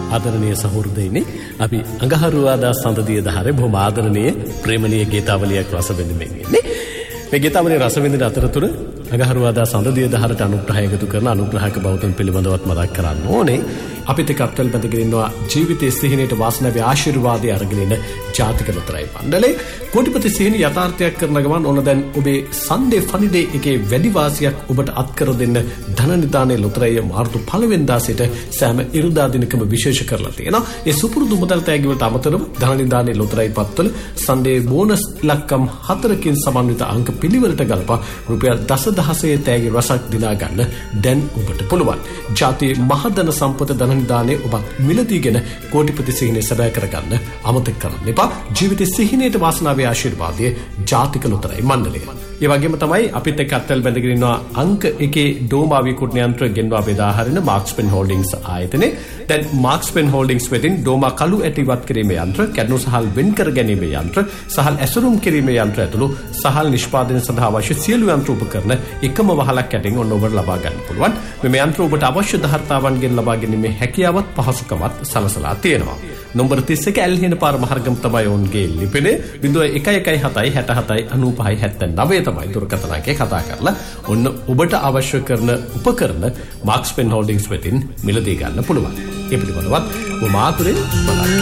ආදරණීය සහෘදයිනි අපි අඟහරුවාදා සඳදිය දහරේ බොහොම ආදරණීය ප්‍රේමණීය ගීතාවලියක් රස විඳින්න ඉන්නේ. මේ ගීතාවලිය රස විඳින අතරතුර අඟහරුවාදා සඳදිය දහරට අනුග්‍රහය එකතු කරන අනුග්‍රහක බෞද්ධන් පිළිබඳවත් මතක් කරන්න ඕනේ. අපිට කප්ටල් බඳගෙන ඉන්නවා ජීවිතයේ සිහිනයට වාසනාවේ ආශිර්වාදය අරගෙන ඉන්න ජාතික ලොතරැයි මණ්ඩලේ. කෝටිපති සිහින යථාර්ථයක් කරන ගමන් ඕන දැන් ඔබේ සන්ඩේ ෆනිඩේ එකේ වැඩි වාසියක් ඔබට අත්කර දෙන්න ධන නිදානේ ලොතරැයි මාර්තු 1 වෙනිදා සිට සෑම ඉරිදා දිනකම විශේෂ කරලා තියෙනවා. ඒ සුපුරුදු මුදල් තෑගි වලට අමතරව ධන නිදානේ ලොතරැයි පත්වල සන්ඩේ බෝනස් ඉලක්කම් 4කින් සමන්විත අංක පිළිවෙලට ගලපා රුපියල් දසදහසේ තෑගි රසක් දිනා ගන්න දැන් ඔබට පුළුවන්. ජාතියේ මහදන සම්පත ධන නිදානේ ඔබත් මිලදීගෙන කෝටිපති සිහිනේ සැබෑ කරගන්න අමතක කරන්න එපා. ජීවිතයේ සිහිනයට වාසනාවේ ආශිර්වාදයේ ජාතික ලොතරැයි මණ්ඩලය. ඒ වගේම තමයි අපිත් එක්ක අත්වල බැඳගෙන ඉන්නවා අංක 1 ඩෝමා විකුණන යන්ත්‍ර ගෙන්වා බෙදා හරින මාක්ස්පෙන් හෝල්ඩින්ග්ස් ආයතනයේ. දැන් මාක්ස්පෙන් හෝල්ඩින්ග්ස් වෙතින් ඩෝමා කළු ඇටි ඉවත් කිරීමේ යන්ත්‍ර, කැඩුණු සහල් වෙන් කර ගැනීමේ යන්ත්‍ර, සහල් ඇසුරුම් කිරීමේ යන්ත්‍ර ඇතුළු සහල් නිෂ්පාදනය සඳහා අවශ්‍ය සියලු යන්ත්‍ර උපකරණ එකම වහලක් ඇටින් ඔන්න ඔබට ලබා ගන්න පුළුවන්. මේ යන්ත්‍ර ඔබට අවශ්‍ය ධාර්තාවන්ගෙන් ලබා ගැනීමේ හැකියාවත් පහසුකමත් සලසලා තියෙනවා. නම්බර 31 ඇල්හින පාර මහර්ගම තමයි ඔවුන්ගේ ලිපිනේ 0117679579 තමයි දුරකථන අංකය කතා කරලා ඔන්න ඔබට අවශ්‍ය කරන උපකරණ මාක්ස්පෙන් හෝල්ඩින්ග්ස් වෙතින් මිලදී ගන්න පුළුවන්. ඒ පිළිබඳවත් මාතුරේ බලන්න.